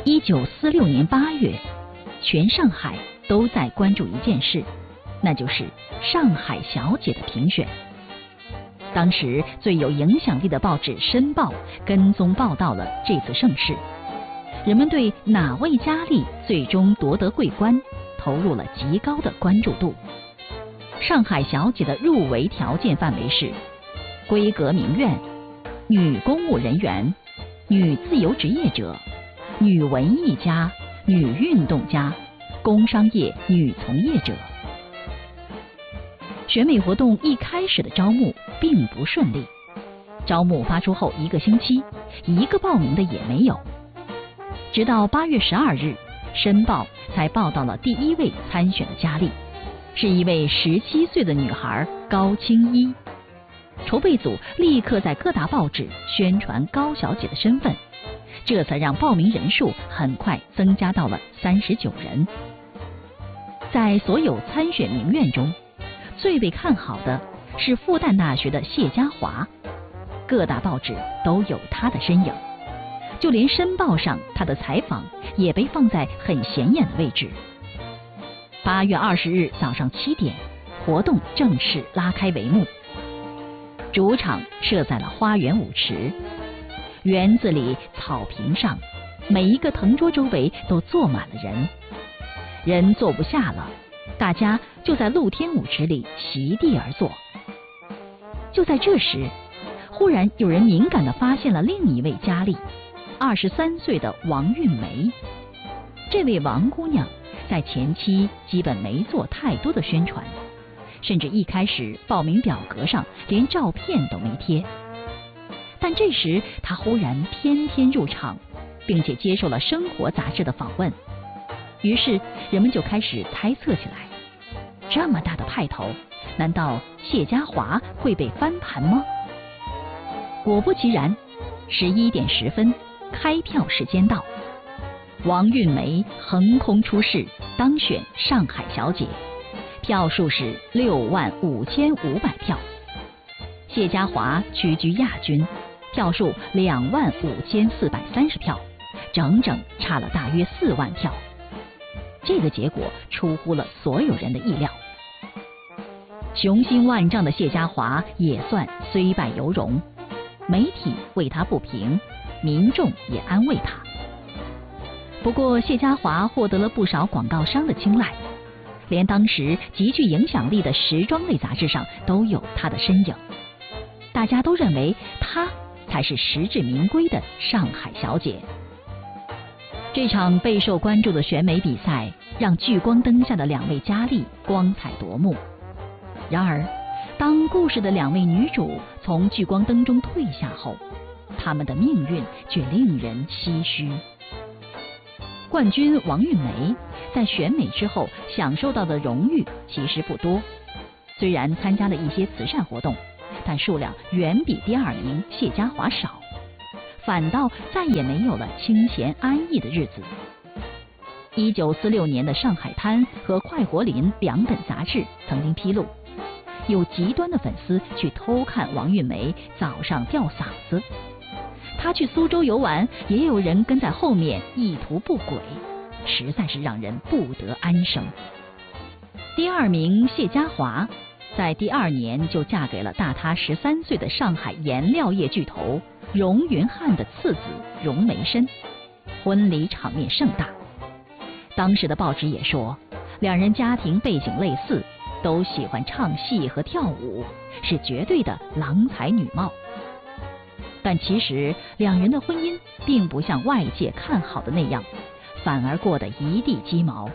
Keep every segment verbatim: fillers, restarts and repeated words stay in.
一九四六年八月，全上海都在关注一件事，那就是上海小姐的评选。当时最有影响力的报纸《申报》跟踪报道了这次盛事，人们对哪位佳丽最终夺得桂冠投入了极高的关注度。上海小姐的入围条件范围是闺阁名媛、女公务人员、女自由职业者、女文艺家、女运动家、工商业女从业者。选美活动一开始的招募并不顺利，招募发出后一个星期，一个报名的也没有。直到八月十二日，《申报》才报道了第一位参选的佳丽，是一位十七岁的女孩高青衣。筹备组立刻在各大报纸宣传高小姐的身份，这才让报名人数很快增加到了三十九人。在所有参选名媛中，最被看好的是复旦大学的谢家华，各大报纸都有她的身影，就连《申报》上她的采访也被放在很显眼的位置。八月二十日早上七点，活动正式拉开帷幕。主场设在了花园舞池，园子里草坪上，每一个藤桌周围都坐满了人，人坐不下了，大家就在露天舞池里席地而坐。就在这时，忽然有人敏感地发现了另一位佳丽，二十三岁的王韵梅。这位王姑娘在前期基本没做太多的宣传，甚至一开始报名表格上连照片都没贴。但这时她忽然翩翩入场，并且接受了《生活》杂志的访问。于是人们就开始猜测起来，这么大的派头，难道谢家华会被翻盘吗？果不其然，十一点十分，开票时间到，王韵梅横空出世，当选上海小姐，票数是六万五千五百票。谢家华屈居亚军，票数两万五千四百三十票，整整差了大约四万票。这个结果出乎了所有人的意料。雄心万丈的谢家华也算虽败犹荣，媒体为他不平，民众也安慰他。不过谢家华获得了不少广告商的青睐，连当时极具影响力的时装类杂志上都有他的身影，大家都认为她才是实至名归的上海小姐。这场备受关注的选美比赛让聚光灯下的两位佳丽光彩夺目。然而当故事的两位女主从聚光灯中退下后，她们的命运却令人唏嘘。冠军王韵梅在选美之后享受到的荣誉其实不多，虽然参加了一些慈善活动，但数量远比第二名谢家华少，反倒再也没有了清闲安逸的日子。一九四六年的《上海滩》和《快活林》两本杂志曾经披露，有极端的粉丝去偷看王韵梅早上吊嗓子，她去苏州游玩，也有人跟在后面意图不轨，实在是让人不得安生。第二名谢家华在第二年就嫁给了大她十三岁的上海颜料业巨头荣云汉的次子荣梅申，婚礼场面盛大。当时的报纸也说，两人家庭背景类似，都喜欢唱戏和跳舞，是绝对的郎才女貌。但其实两人的婚姻并不像外界看好的那样，反而过得一地鸡毛。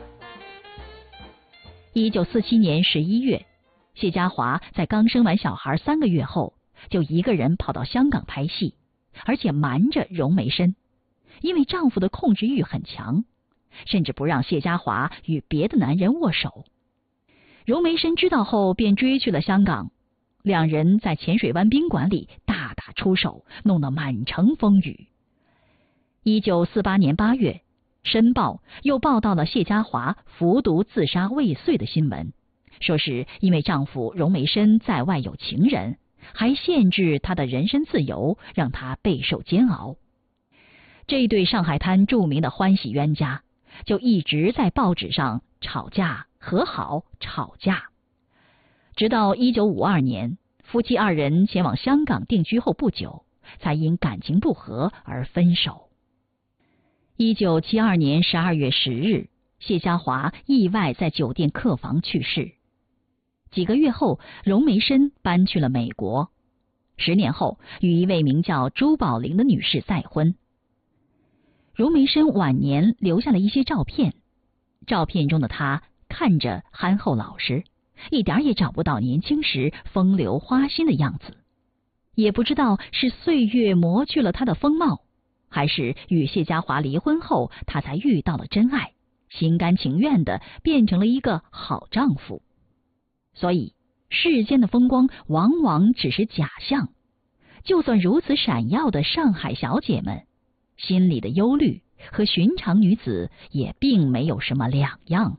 一九四七年十一月，谢家华在刚生完小孩三个月后，就一个人跑到香港拍戏，而且瞒着荣梅申，因为丈夫的控制欲很强，甚至不让谢家华与别的男人握手。荣梅申知道后便追去了香港，两人在浅水湾宾馆里大打出手，弄得满城风雨。一九四八年八月，《申报》又报道了谢家华服毒自杀未遂的新闻，说是因为丈夫荣梅申在外有情人，还限制她的人身自由，让她备受煎熬。 这对上海滩著名的欢喜冤家就一直在报纸上吵架、和好、吵架，直到一九五二年，夫妻二人前往香港定居后不久，才因感情不和而分手。一九七二年十二月十日，谢家华意外在酒店客房去世。几个月后，龙梅深搬去了美国，十年后与一位名叫朱宝玲的女士再婚。龙梅深晚年留下了一些照片，照片中的她看着憨厚老实，一点也找不到年轻时风流花心的样子，也不知道是岁月磨去了她的风貌，还是与谢家华离婚后她才遇到了真爱，心甘情愿地变成了一个好丈夫。所以世间的风光往往只是假象，就算如此闪耀的上海小姐们，心里的忧虑和寻常女子也并没有什么两样。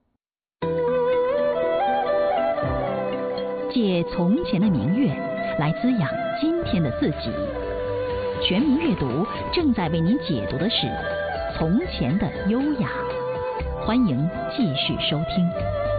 借从前的明月来滋养今天的自己。全民阅读正在为您解读的是从前的优雅，欢迎继续收听。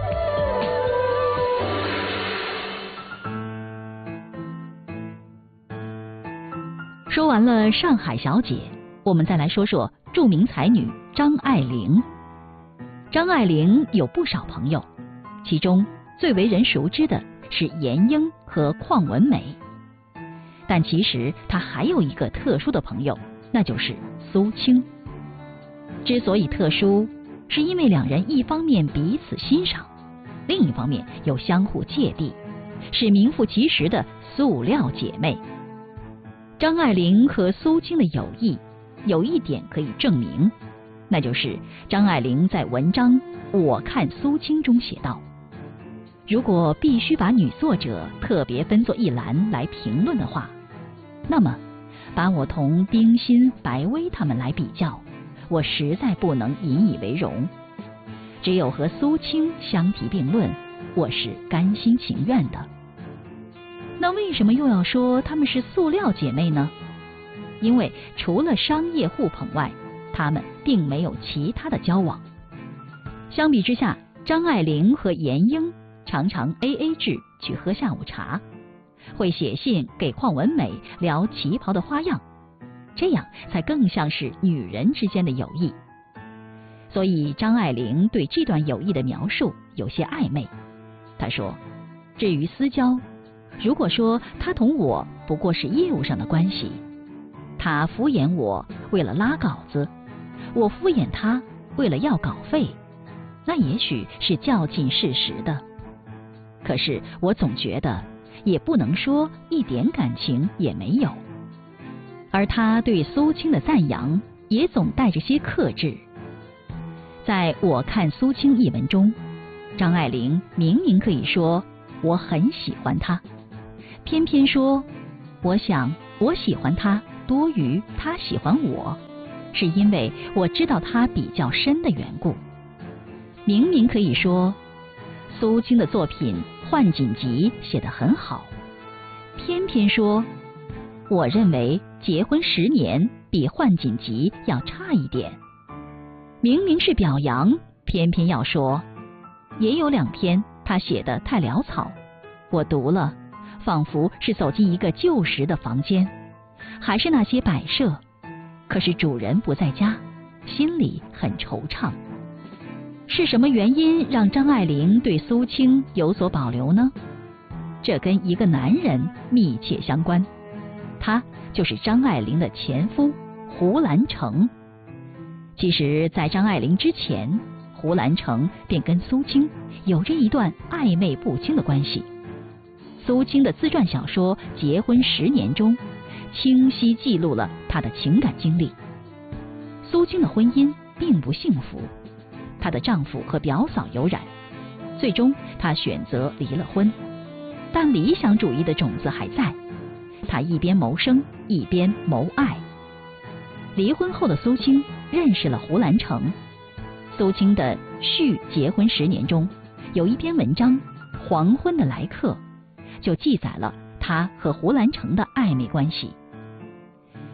说完了上海小姐，我们再来说说著名才女张爱玲。张爱玲有不少朋友，其中最为人熟知的是闫英和邝文美，但其实她还有一个特殊的朋友，那就是苏青。之所以特殊，是因为两人一方面彼此欣赏，另一方面又相互芥蒂，是名副其实的塑料姐妹。张爱玲和苏青的友谊有一点可以证明，那就是张爱玲在文章《我看苏青》中写道，如果必须把女作者特别分作一栏来评论的话，那么把我同冰心、白薇他们来比较，我实在不能引以为荣。只有和苏青相提并论，我是甘心情愿的。那为什么又要说她们是塑料姐妹呢？因为除了商业互捧外，她们并没有其他的交往。相比之下，张爱玲和闫英常常 A A 制去喝下午茶，会写信给邝文美聊旗袍的花样，这样才更像是女人之间的友谊。所以张爱玲对这段友谊的描述有些暧昧。她说，至于私交，如果说她同我不过是业务上的关系，她敷衍我为了拉稿子，我敷衍她为了要稿费，那也许是较近事实的。可是我总觉得也不能说一点感情也没有。而他对苏青的赞扬也总带着些克制。在我看苏青一文中，张爱玲明明可以说我很喜欢他，偏偏说我想我喜欢他多于他喜欢我，是因为我知道他比较深的缘故。明明可以说苏青的作品《换锦集》写得很好，偏偏说我认为结婚十年比《换锦集》要差一点。明明是表扬，偏偏要说也有两篇他写得太潦草，我读了仿佛是走进一个旧时的房间，还是那些摆设，可是主人不在家，心里很惆怅。是什么原因让张爱玲对苏青有所保留呢？这跟一个男人密切相关，他就是张爱玲的前夫胡兰成。其实在张爱玲之前，胡兰成便跟苏青有着一段暧昧不清的关系。苏青的自传小说《结婚十年》中清晰记录了她的情感经历。苏青的婚姻并不幸福，她的丈夫和表嫂有染，最终她选择离了婚，但理想主义的种子还在，她一边谋生一边谋爱。离婚后的苏青认识了胡兰成。苏青的《续结婚十年》中有一篇文章《黄昏的来客》，就记载了她和胡兰成的暧昧关系。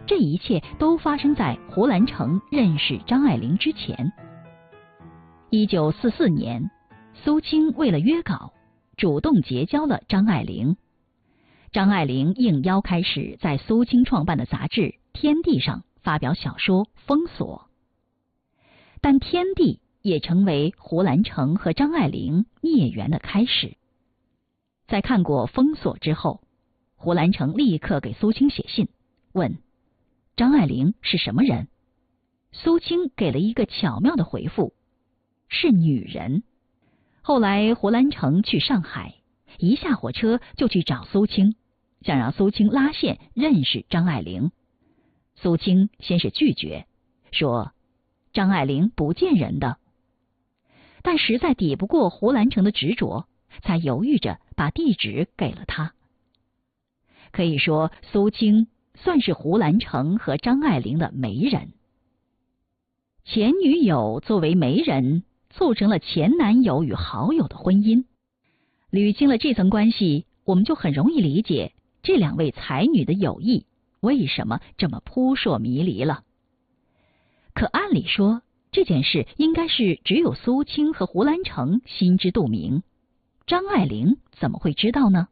这一切都发生在胡兰成认识张爱玲之前。一九四四年，苏青为了约稿，主动结交了张爱玲。张爱玲应邀开始在苏青创办的杂志《天地》上发表小说《封锁》，但《天地》也成为胡兰成和张爱玲孽缘的开始。在看过《封锁》之后，胡兰成立刻给苏青写信，问张爱玲是什么人。苏青给了一个巧妙的回复，是女人。后来胡兰成去上海，一下火车就去找苏青，想让苏青拉线认识张爱玲。苏青先是拒绝，说张爱玲不见人的，但实在抵不过胡兰成的执着，才犹豫着把地址给了他。可以说，苏青算是胡兰成和张爱玲的媒人。前女友作为媒人，促成了前男友与好友的婚姻。捋清了这层关系，我们就很容易理解这两位才女的友谊为什么这么扑朔迷离了。可按理说，这件事应该是只有苏青和胡兰成心知肚明，张爱玲怎么会知道呢？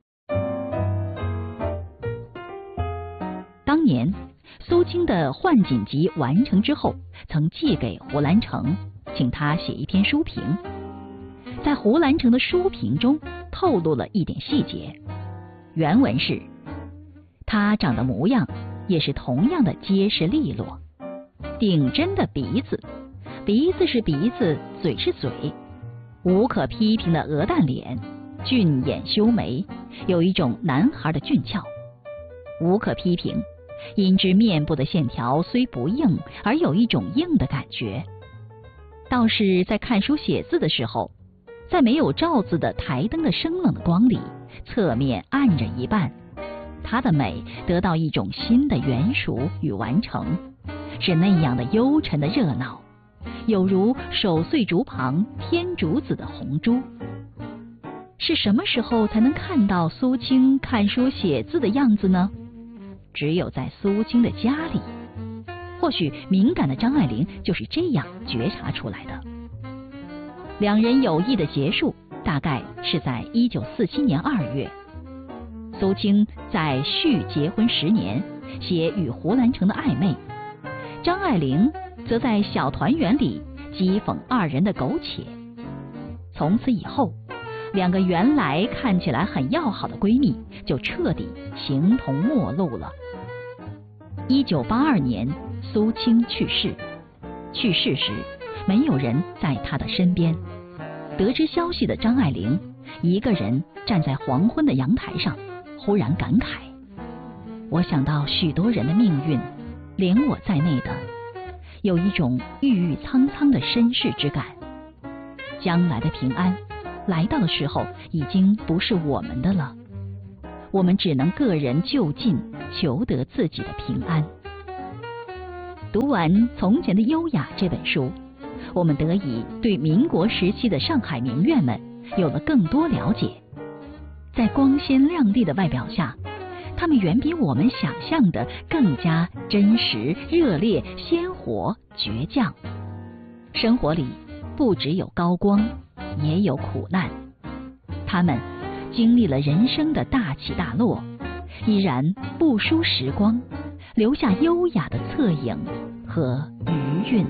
当年苏青的《幻景集》完成之后，曾寄给胡兰成，请他写一篇书评。在胡兰成的书评中透露了一点细节，原文是：他长的模样也是同样的结实利落，顶针的鼻子，鼻子是鼻子，嘴是嘴，无可批评的鹅蛋脸，俊眼修眉，有一种男孩的俊俏。无可批评，因之面部的线条虽不硬，而有一种硬的感觉。倒是在看书写字的时候，在没有罩子的台灯的生冷的光里，侧面暗着一半，它的美得到一种新的圆熟与完成，是那样的幽沉的热闹，有如守岁竹旁天竺子的红珠。是什么时候才能看到苏青看书写字的样子呢？只有在苏青的家里。或许敏感的张爱玲就是这样觉察出来的。两人友谊的结束大概是在一九四七年二月，苏青在续结婚十年写与胡兰成的暧昧，张爱玲则在小团圆里讥讽二人的苟且。从此以后，两个原来看起来很要好的闺蜜就彻底形同陌路了。一九八二年，苏青去世。去世时，没有人在她的身边。得知消息的张爱玲一个人站在黄昏的阳台上，忽然感慨：我想到许多人的命运，连我在内的，有一种郁郁苍苍的身世之感。将来的平安来到的时候，已经不是我们的了，我们只能个人就近求得自己的平安。读完《从前的优雅》这本书，我们得以对民国时期的上海名媛们有了更多了解。在光鲜亮丽的外表下，她们远比我们想象的更加真实、热烈、鲜活、倔强。生活里不只有高光，也有苦难。她们经历了人生的大起大落，依然不输时光，留下优雅的侧影和余韵。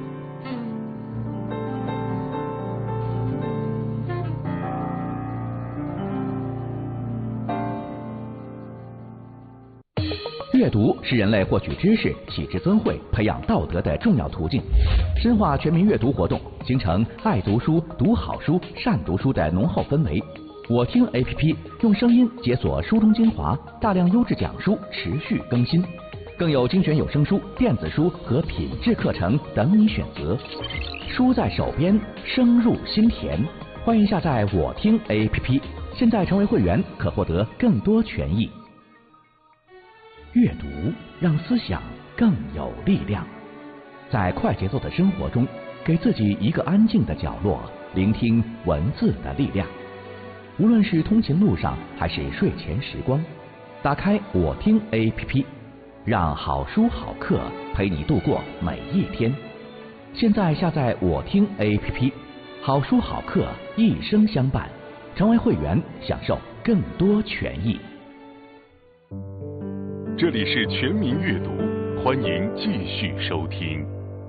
阅读是人类获取知识、启智尊慧、培养道德的重要途径。深化全民阅读活动，形成爱读书、读好书、善读书的浓厚氛围。我听 A P P 用声音解锁书中精华，大量优质讲书持续更新，更有精选有声书、电子书和品质课程等你选择。书在手边，声入心田。欢迎下载我听 A P P， 现在成为会员可获得更多权益。阅读让思想更有力量，在快节奏的生活中，给自己一个安静的角落，聆听文字的力量。无论是通勤路上，还是睡前时光，打开我听 A P P， 让好书好课陪你度过每一天。现在下载我听 A P P， 好书好课一生相伴，成为会员享受更多权益。 这里是全民阅读，欢迎继续收听。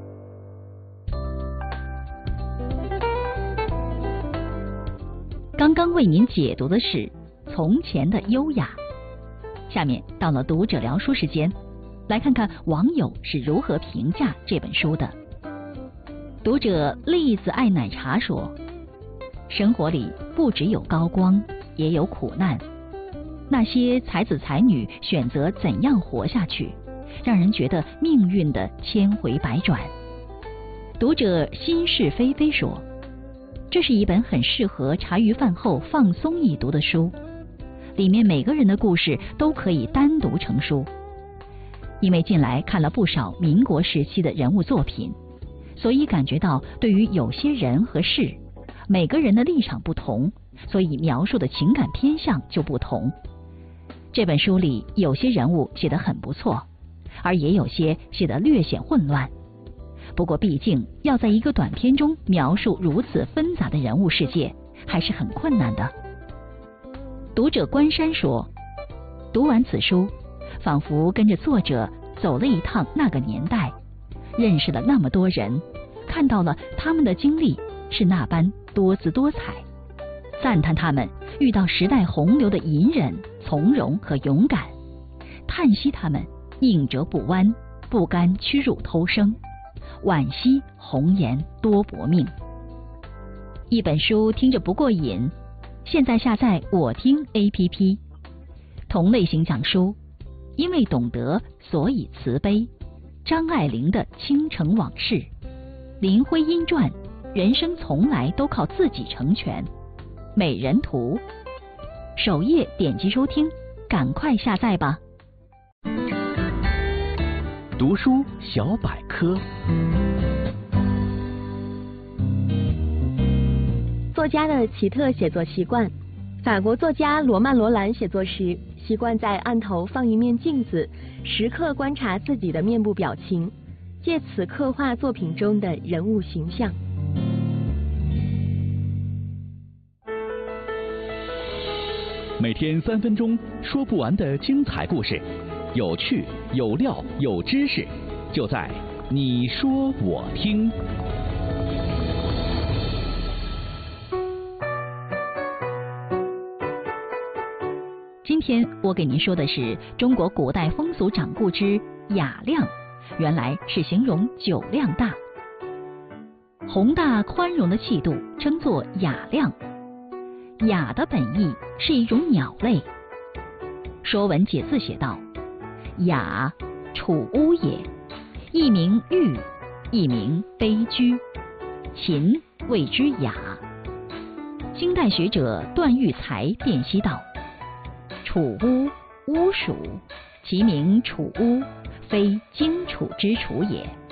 刚刚为您解读的是《从前的优雅》，下面到了读者聊书时间，来看看网友是如何评价这本书的。读者栗子爱奶茶说，生活里不只有高光，也有苦难。那些才子才女选择怎样活下去，让人觉得命运的千回百转。读者心事菲菲说，这是一本很适合茶余饭后放松一读的书，里面每个人的故事都可以单独成书。因为近来看了不少民国时期的人物作品，所以感觉到对于有些人和事，每个人的立场不同，所以描述的情感偏向就不同。这本书里有些人物写得很不错，而也有些写得略显混乱。不过毕竟要在一个短篇中描述如此纷杂的人物世界，还是很困难的。读者关山说，读完此书，仿佛跟着作者走了一趟那个年代，认识了那么多人，看到了他们的经历是那般多姿多彩，赞叹他们遇到时代洪流的隐忍、从容和勇敢，叹息他们宁折不弯，不甘屈辱偷生，惋惜红颜多薄命。一本书听着不过瘾，现在下载我听 A P P， 同类型讲书，因为懂得所以慈悲，张爱玲的倾城往事，林徽因传，人生从来都靠自己成全，美人图，首页点击收听，赶快下载吧。 读书小百科。 作家的奇特写作习惯。法国作家罗曼·罗兰写作时，习惯在案头放一面镜子，时刻观察自己的面部表情，借此刻画作品中的人物形象。 每天三分钟，说不完的精彩故事，有趣、有料、有知识，就在你说我听。 今天我给您说的是中国古代风俗掌故之雅量，原来是形容酒量大。宏大宽容的气度称作雅量。雅的本意是一种鸟类。说文解字写道：雅，楚乌也，一名玉，一名悲居，秦谓之雅。清代学者段玉裁辨析道：楚乌，乌鼠，其名楚乌，非荆楚之楚也。